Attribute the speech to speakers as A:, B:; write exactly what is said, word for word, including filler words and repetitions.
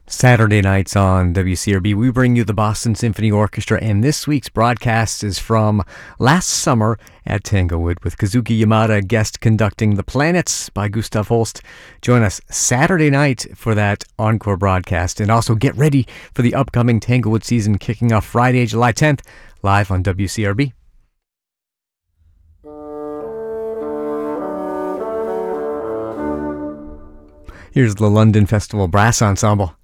A: Saturday nights on W C R B, we bring you the Boston Symphony Orchestra, and this week's broadcast is from last summer at Tanglewood with Kazuki Yamada guest conducting The Planets by Gustav Holst. Join us Saturday night for that encore broadcast, and also get ready for the upcoming Tanglewood season kicking off Friday, July tenth, live on W C R B. Here's the London Festival Brass Ensemble.